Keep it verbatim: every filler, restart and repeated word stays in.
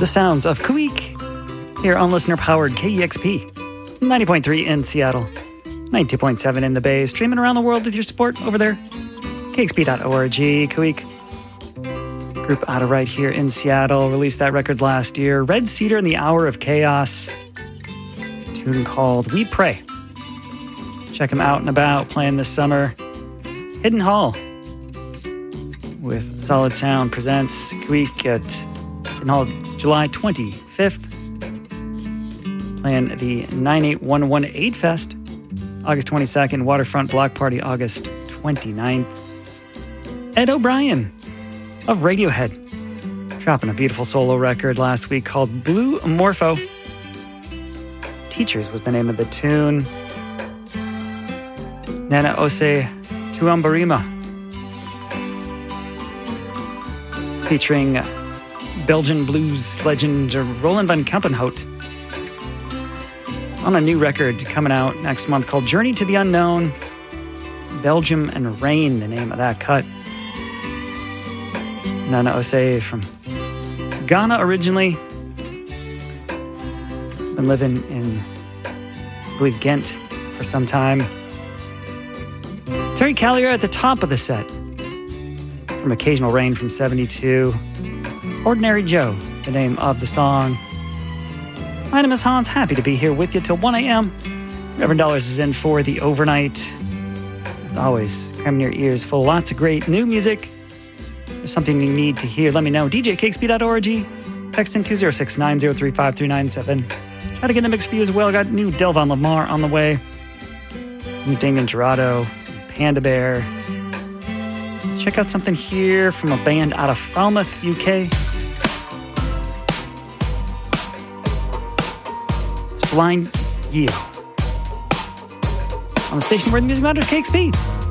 The sounds of Kuik here on listener-powered K E X P, ninety point three in Seattle, ninety-two point seven in the Bay, streaming around the world with your support over there, K X P dot org. Kuik, group out of right here in Seattle, released that record last year. Red Cedar and the Hour of Chaos, a tune called We Pray. Check them out and about, playing this summer. Hidden Hall with Solid Sound presents Kuik at Hidden Hall July twenty-fifth. Playing the nine eight one one eight Fest August twenty-second. Waterfront Block Party August twenty-ninth. Ed O'Brien of Radiohead dropping a beautiful solo record last week called Blue Morpho. Teachers was the name of the tune. Nana Ose Tuambarima featuring Belgian blues legend Roland van Kampenhout on a new record coming out next month called Journey to the Unknown. Belgium and Rain, the name of that cut. Nana Ose from Ghana originally. Been living in, I believe, Ghent for some time. Terry Callier at the top of the set. From Occasional Rain from seventy-two. Ordinary Joe, the name of the song. My name is Hans, happy to be here with you till one a.m. Reverend Dollars is in for the overnight. As always, cramming your ears full of lots of great new music. If there's something you need to hear, let me know. D J K X P dot org. Text in two oh six, nine oh three, five three nine seven. Try to get in the mix for you as well. Got new Delvon Lamar on the way. New Damien Gerardo, Panda Bear. Let's check out something here from a band out of Falmouth, U K. It's Blind Yield. On the station where the music matters, K X P.